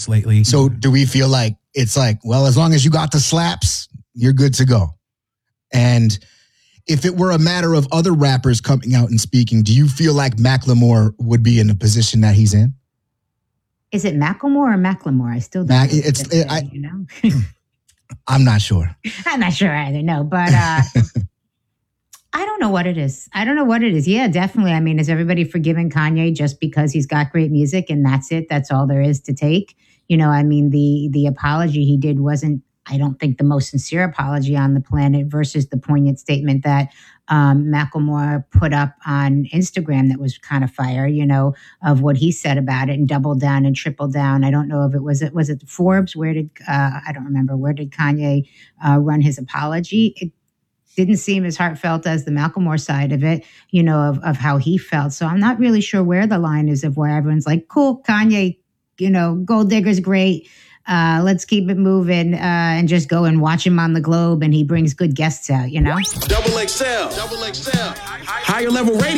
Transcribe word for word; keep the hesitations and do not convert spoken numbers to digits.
hits lately. So do we feel like it's like, well, as long as you got the slaps, you're good to go? And if it were a matter of other rappers coming out and speaking, do you feel like Macklemore would be in the position that he's in? Is it Macklemore or Macklemore? I still don't Mac, know. it's, it, I, you know? I'm not sure. I'm not sure either, no. But uh, I don't know what it is. I don't know what it is. Yeah, definitely. I mean, is everybody forgiving Kanye just because he's got great music and that's it? That's all there is to take? You know, I mean, the the apology he did wasn't, I don't think, the most sincere apology on the planet versus the poignant statement that um, Macklemore put up on Instagram that was kind of fire, you know, of what he said about it and doubled down and tripled down. I don't know if it was, it was it Forbes? Where did, uh, I don't remember, where did Kanye uh, run his apology? It didn't seem as heartfelt as the Macklemore side of it, you know, of, of how he felt. So I'm not really sure where the line is of where everyone's like, cool, Kanye, you know, Gold Digger's great. Uh, let's keep it moving uh, and just go and watch him on the Globe, and he brings good guests out, you know? Double X L. Double X L. Higher level radio.